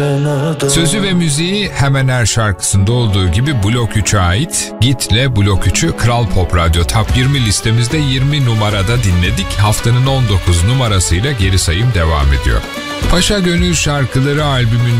Sözü ve müziği hemen her şarkısında olduğu gibi Blok 3'e ait. Git'le Blok 3'ü Kral Pop Radyo Top 20 listemizde 20 numarada dinledik. Haftanın 19 numarasıyla geri sayım devam ediyor. Paşa Gönül Şarkıları albümünde